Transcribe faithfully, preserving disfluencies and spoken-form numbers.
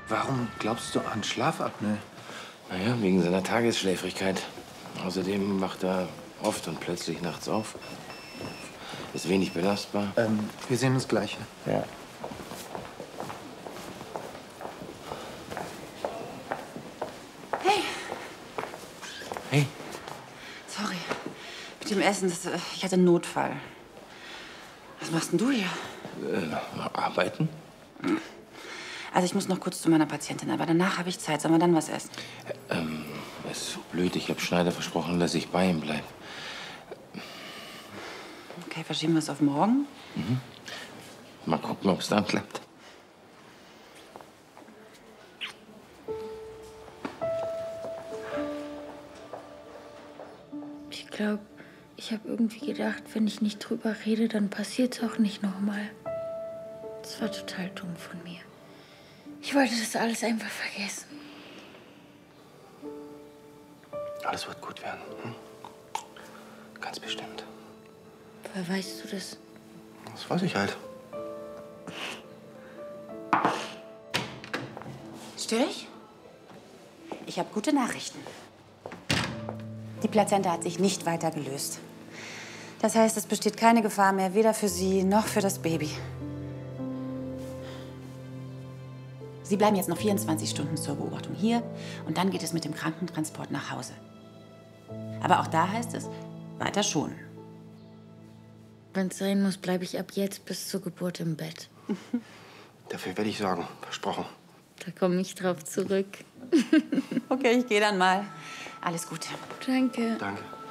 Warum glaubst du an Schlafapnoe? Naja, wegen seiner Tagesschläfrigkeit. Außerdem wacht er oft und plötzlich nachts auf. Ist wenig belastbar. Ähm, wir sehen uns gleich. Ja. Hey. Hey. Sorry. Mit dem Essen, das, äh, ich hatte einen Notfall. Was machst denn du hier? Äh, arbeiten? Also ich muss noch kurz zu meiner Patientin, aber danach habe ich Zeit. Sollen wir dann was essen? Ähm, es ist so blöd. Ich habe Schneider versprochen, dass ich bei ihm bleibe. Okay, verschieben wir es auf morgen? Mhm. Mal gucken, ob es dann klappt. Ich glaube, ich habe irgendwie gedacht, wenn ich nicht drüber rede, dann passiert es auch nicht nochmal. Das war total dumm von mir. Ich wollte das alles einfach vergessen. Alles wird gut werden. Hm? Ganz bestimmt. Woher weißt du das? Das weiß ich halt. Störe ich? Ich habe gute Nachrichten. Die Plazenta hat sich nicht weiter gelöst. Das heißt, es besteht keine Gefahr mehr, weder für Sie noch für das Baby. Sie bleiben jetzt noch vierundzwanzig Stunden zur Beobachtung hier und dann geht es mit dem Krankentransport nach Hause. Aber auch da heißt es, weiter schonen. Wenn es sein muss, bleibe ich ab jetzt bis zur Geburt im Bett. Dafür werde ich sorgen. Versprochen. Da komme ich drauf zurück. Okay, ich gehe dann mal. Alles Gute. Danke. Danke.